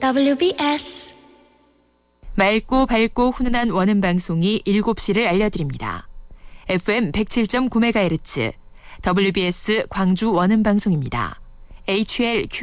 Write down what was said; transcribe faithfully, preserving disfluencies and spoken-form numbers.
더블유비에스 맑고 밝고 훈훈한 원음 방송이 일곱 시를 알려드립니다. 에프엠 백칠 점 구 메가헤르츠 더블유비에스 광주 원음 방송입니다. 에이치엘큐